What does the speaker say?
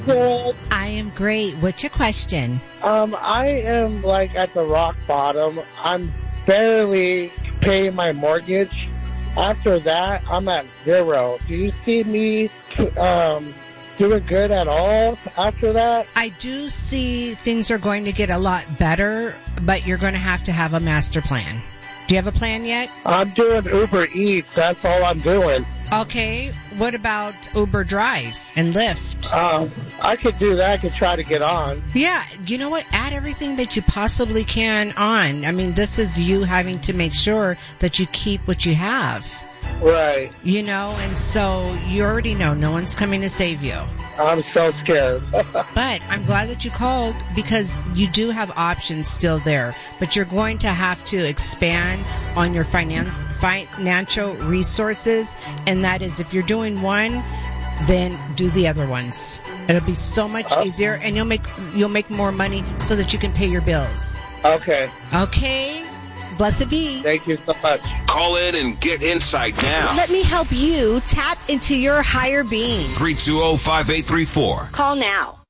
Good. I am great. What's your question? I am like at the rock bottom. I'm barely paying my mortgage. After that, I'm at zero. Do you see me doing good at all after that? I do see things are going to get a lot better, but you're going to have a master plan. Do you have a plan yet? I'm doing Uber Eats. That's all I'm doing. Okay. What about Uber Drive and Lyft? I could do that. I could try to get on. Yeah. You know what? Add everything that you possibly can on. I mean, this is you having to make sure that you keep what you have. Right. You know, and so you already know no one's coming to save you. I'm so scared. But I'm glad that you called because you do have options still there. But you're going to have to expand on your financial resources. And that is, if you're doing one, then do the other ones. It'll be so much easier, and you'll make more money so that you can pay your bills. Okay. Okay. Blessed be. Thank you so much. Call in and get insight now. Let me help you tap into your higher being. 320-5834. Call now.